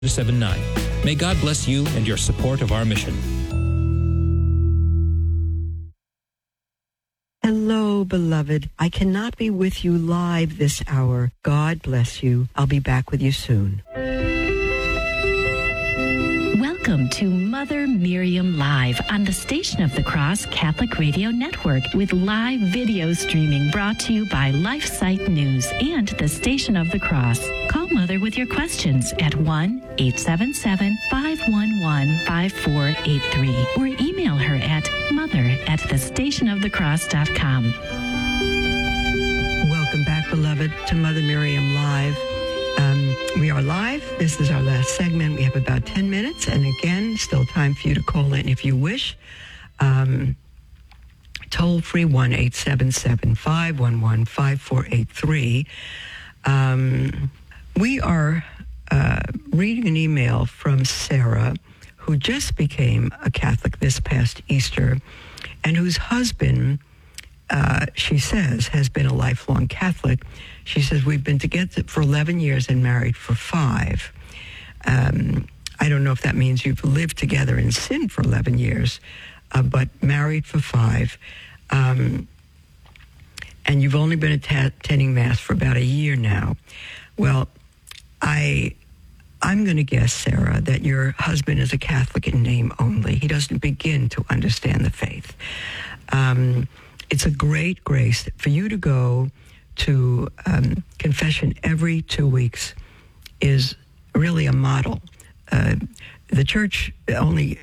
79. May God bless you and your support of our mission. Hello, beloved. I cannot be with you live this hour. God bless you. I'll be back with you soon. Welcome to Mother Miriam Live on the Station of the Cross Catholic Radio Network with live video streaming brought to you by LifeSite News and the Station of the Cross. Call Mother with your questions at 1-877-511-5483 or email her at mother@thestationofthecross.com. Welcome back, beloved, to Mother Miriam Live. We are live. This is our last segment. We have about 10 minutes. And again, still time for you to call in if you wish. Toll free 1-877-511-5483. We are reading an email from Sarah, who just became a Catholic this past Easter, and whose husband, she says, has been a lifelong Catholic. She says, we've been together for 11 years and married for 5. I don't know if that means you've lived together in sin for 11 years, but married for 5. And you've only been attending Mass for about a year now. Well, I'm going to guess, Sarah, that your husband is a Catholic in name only. He doesn't begin to understand the faith. It's a great grace for you to go to confession every 2 weeks is really a model. The Church only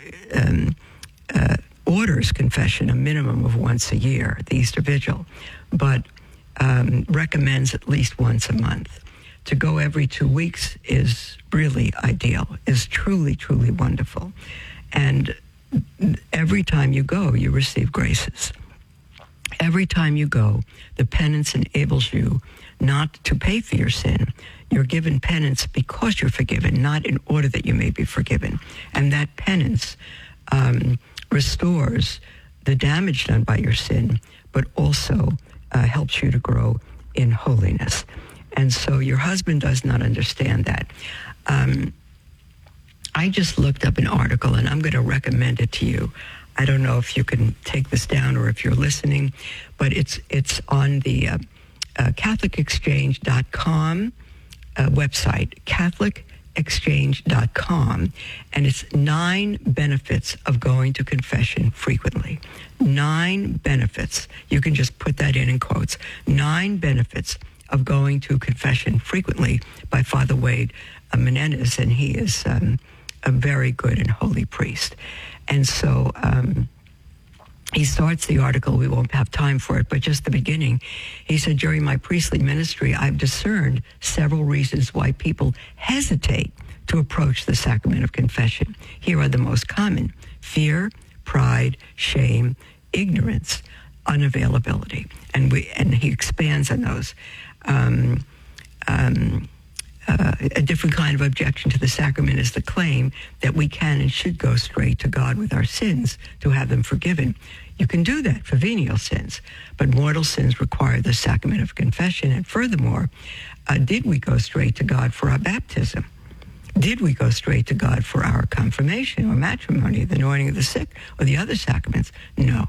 orders confession a minimum of once a year, the Easter Vigil, but recommends at least once a month. To go every 2 weeks is really ideal, is truly, truly wonderful. And every time you go, you receive graces. Every time you go, the penance enables you not to pay for your sin. You're given penance because you're forgiven, not in order that you may be forgiven. And that penance restores the damage done by your sin, but also helps you to grow in holiness. And so your husband does not understand that. I just looked up an article, and I'm going to recommend it to you. I don't know if you can take this down or if you're listening, but it's on the CatholicExchange.com website, CatholicExchange.com, and it's 9 benefits of going to confession frequently. 9 benefits. You can just put that in quotes. 9 benefits of going to confession frequently by Father Wade Menendez, and he is a very good and holy priest. And so he starts the article. We won't have time for it, but just the beginning. He said, during my priestly ministry, I've discerned several reasons why people hesitate to approach the sacrament of confession. Here are the most common: fear, pride, shame, ignorance, unavailability. And he expands on those. A different kind of objection to the sacrament is the claim that we can and should go straight to God with our sins to have them forgiven. You can do that for venial sins, but mortal sins require the sacrament of confession. And furthermore, did we go straight to God for our baptism? Did we go straight to God for our confirmation or matrimony, the anointing of the sick, or the other sacraments? No.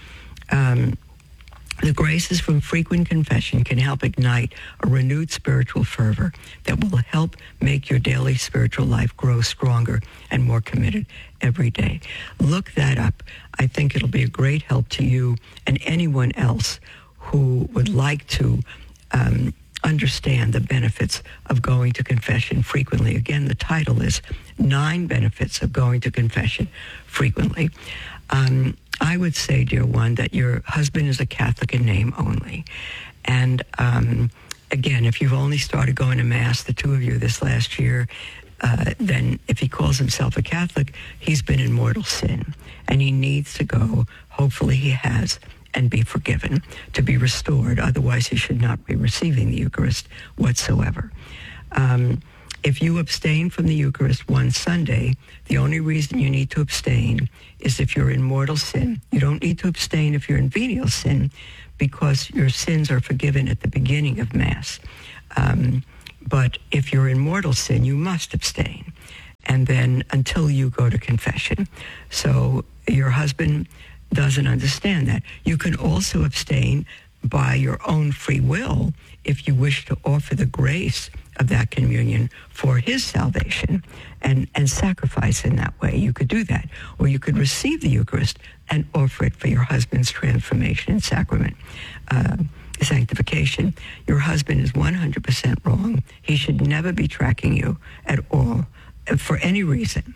The graces from frequent confession can help ignite a renewed spiritual fervor that will help make your daily spiritual life grow stronger and more committed every day. Look that up. I think it'll be a great help to you and anyone else who would like to understand the benefits of going to confession frequently. Again, the title is 9 Benefits of Going to Confession Frequently. I would say, dear one, that your husband is a Catholic in name only. And again, if you've only started going to Mass, the 2 of you, this last year, then if he calls himself a Catholic, he's been in mortal sin. And he needs to go, hopefully he has, and be forgiven, to be restored. Otherwise, he should not be receiving the Eucharist whatsoever. If you abstain from the Eucharist one Sunday, the only reason you need to abstain is if you're in mortal sin. You don't need to abstain if you're in venial sin, because your sins are forgiven at the beginning of Mass. But if you're in mortal sin, you must abstain. and then until you go to confession. So your husband doesn't understand that. You can also abstain by your own free will if you wish to offer the grace of that communion for his salvation and sacrifice in that way. You could do that. Or you could receive the Eucharist and offer it for your husband's transformation and sacrament, sanctification. Your husband is 100% wrong. He should never be tracking you at all for any reason.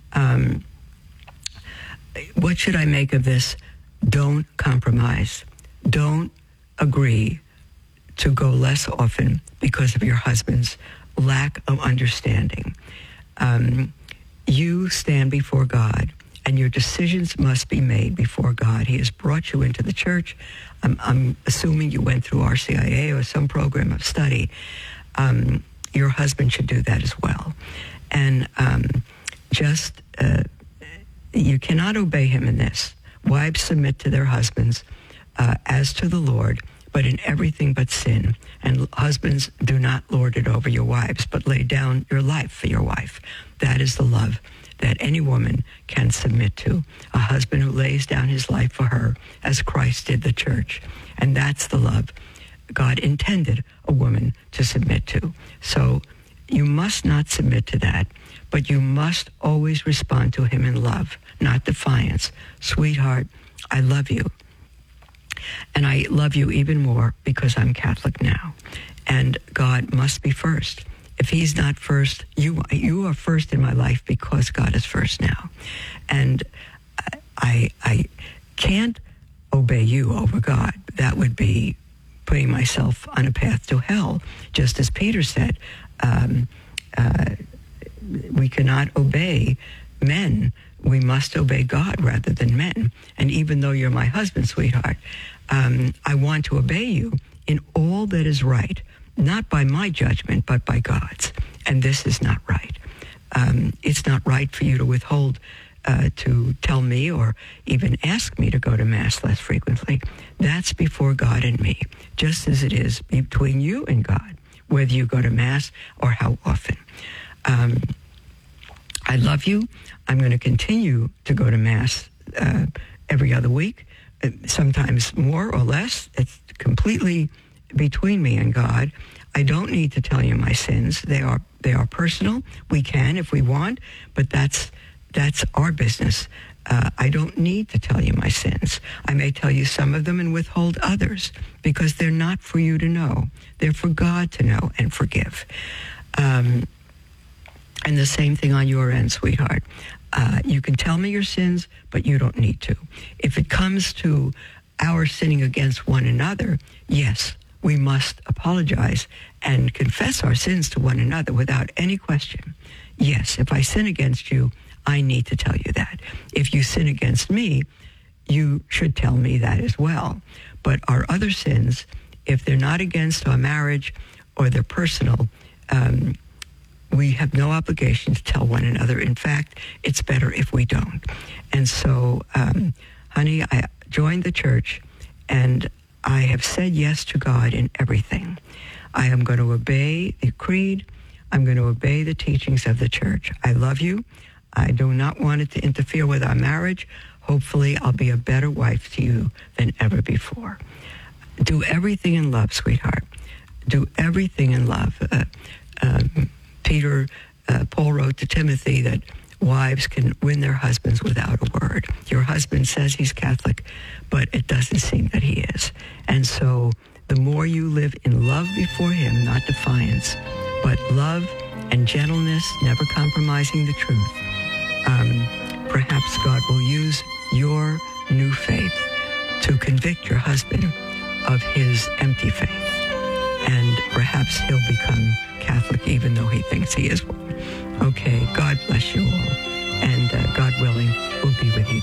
What should I make of this? Don't compromise. Don't agree to go less often because of your husband's lack of understanding. You stand before God, and your decisions must be made before God. He has brought you into the church. I'm assuming you went through RCIA or some program of study. Your husband should do that as well. And you cannot obey him in this. Wives submit to their husbands as to the Lord, but in everything but sin. And husbands, do not lord it over your wives, but lay down your life for your wife. That is the love that any woman can submit to. A husband who lays down his life for her as Christ did the church. And that's the love God intended a woman to submit to. So you must not submit to that, but you must always respond to him in love, not defiance. Sweetheart, I love you. And I love you even more because I'm Catholic now. And God must be first. If he's not first, you are first in my life because God is first now. And I can't obey you over God. That would be putting myself on a path to hell. Just as Peter said, we cannot obey men. We must obey God rather than men. And even though you're my husband, sweetheart, I want to obey you in all that is right, not by my judgment, but by God's. And this is not right. It's not right for you to withhold, to tell me or even ask me to go to Mass less frequently. That's before God and me, just as it is between you and God, whether you go to Mass or how often. I love you. I'm going to continue to go to Mass every other week, sometimes more or less. It's completely between me and God. I don't need to tell you my sins. They are personal. We can if we want, but that's our business. I don't need to tell you my sins. I may tell you some of them and withhold others because they're not for you to know. They're for God to know and forgive. And the same thing on your end, sweetheart. You can tell me your sins, but you don't need to. If it comes to our sinning against one another, yes, we must apologize and confess our sins to one another without any question. Yes, if I sin against you, I need to tell you that. If you sin against me, you should tell me that as well. But our other sins, if they're not against our marriage or they're personal, we have no obligation to tell one another. In fact, it's better if we don't. And so, honey, I joined the church, and I have said yes to God in everything. I am going to obey the creed. I'm going to obey the teachings of the church. I love you. I do not want it to interfere with our marriage. Hopefully, I'll be a better wife to you than ever before. Do everything in love, sweetheart. Do everything in love. Paul wrote to Timothy that wives can win their husbands without a word. Your husband says he's Catholic, but it doesn't seem that he is. And so the more you live in love before him, not defiance, but love and gentleness, never compromising the truth, perhaps God will use your new faith to convict your husband of his empty faith. And perhaps he'll become Catholic even though he thinks he is one. Okay, God bless you all. And God willing, we'll be with you